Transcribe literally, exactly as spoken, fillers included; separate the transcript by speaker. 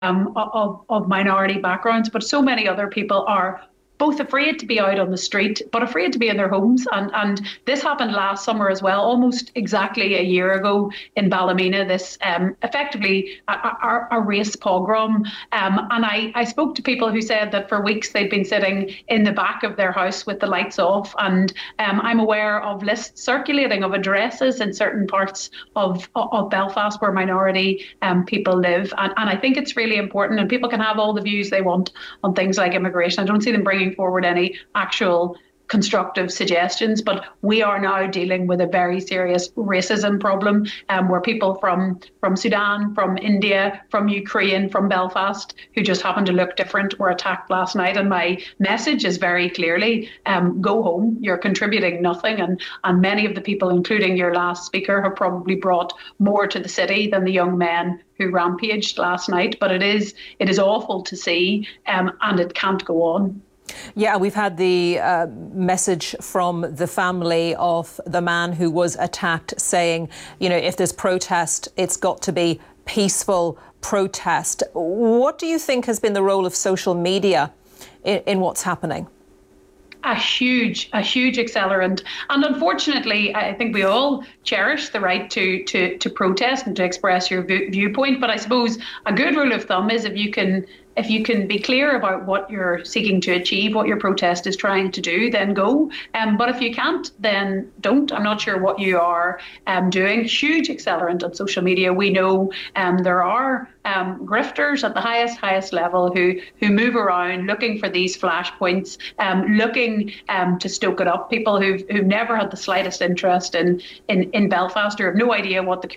Speaker 1: um, of, of minority backgrounds, but so many other people are both afraid to be out on the street, but afraid to be in their homes. And, and this happened last summer as well, almost exactly a year ago in Ballymena, this um, effectively a, a, a race pogrom. Um, and I, I spoke to people who said that for weeks they'd been sitting in the back of their house with the lights off. And um, I'm aware of lists circulating of addresses in certain parts of, of Belfast where minority um, people live. And, and I think it's really important, and people can have all the views they want on things like immigration. I don't see them bringing forward any actual constructive suggestions, but we are now dealing with a very serious racism problem, um, where people from from Sudan, from India, from Ukraine, from Belfast, who just happen to look different, were attacked last night. And my message is very clearly, um, go home. You're contributing nothing. And, and many of the people, including your last speaker, have probably brought more to the city than the young men who rampaged last night. But it is it is awful to see, um, and it can't go on.
Speaker 2: Yeah, we've had the uh, message from the family of the man who was attacked saying, you know, if there's protest, it's got to be peaceful protest. What do you think has been the role of social media in, in what's happening?
Speaker 1: A huge, a huge accelerant. And unfortunately, I think we all cherish the right to to to protest and to express your v- viewpoint. But I suppose a good rule of thumb is if you can if you can be clear about what you're seeking to achieve, what your protest is trying to do, then go. Um, but if you can't, then don't. I'm not sure what you are um, doing. Huge accelerant on social media. We know um, there are um, grifters at the highest, highest level who who move around looking for these flashpoints, um, looking um, to stoke it up. People who've, who've never had the slightest interest in, in, in Belfast, or have no idea what the